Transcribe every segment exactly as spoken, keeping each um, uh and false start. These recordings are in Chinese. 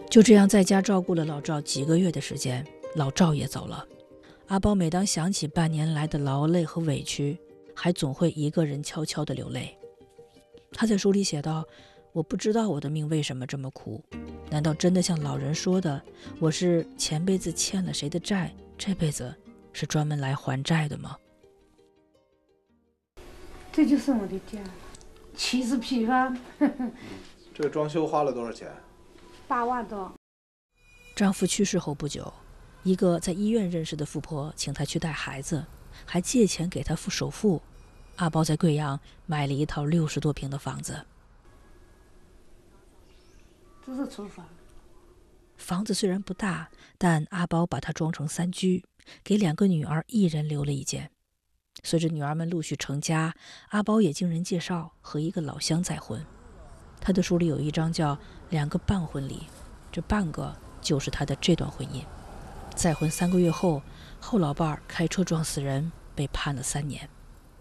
就这样在家照顾了老赵几个月的时间，老赵也走了。阿包每当想起半年来的劳累和委屈，还总会一个人悄悄地流泪。他在书里写道，我不知道我的命为什么这么苦，难道真的像老人说的，我是前辈子欠了谁的债，这辈子是专门来还债的吗？ 这就是我的家，七十平方。 这个装修花了多少钱？ 八万多。 丈夫去世后不久，一个在医院认识的富婆请她去带孩子，还借钱给她付首付。阿包在贵阳买了一套六十多平的房子。 这是厨房。 房子虽然不大，但阿包把它装成三居，给两个女儿一人留了一间。随着女儿们陆续成家，阿包也经人介绍和一个老乡再婚。他的书里有一章叫《两个半婚礼》，这半个就是他的这段婚姻。再婚三个月后，后老伴儿开车撞死人，被判了三年。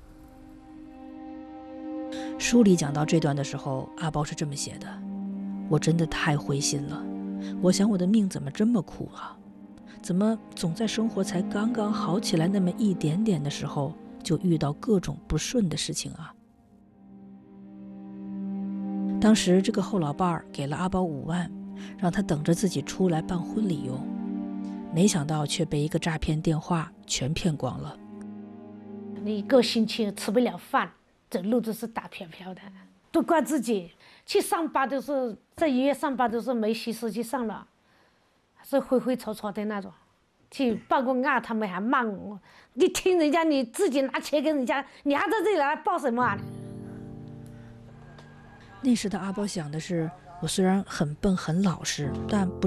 书里讲到这段的时候，阿包是这么写的：我真的太灰心了，我想我的命怎么这么苦啊？怎么总在生活才刚刚好起来那么一点点的时候，就遇到各种不顺的事情啊？当时这个后老伴儿给了阿包五万，让他等着自己出来办婚礼用，没想到却被一个诈骗电话全骗光了。 你一个星期吃不了饭，走路都是打飘飘的，都怪自己。去上班都是在医院上班都是没洗手机上了，是灰灰丑丑的那种。去报个案，他们还骂我，你听人家你自己拿钱给人家，你还在这里来报什么啊？ 那时的阿包想的是，我虽然很笨很老实，但不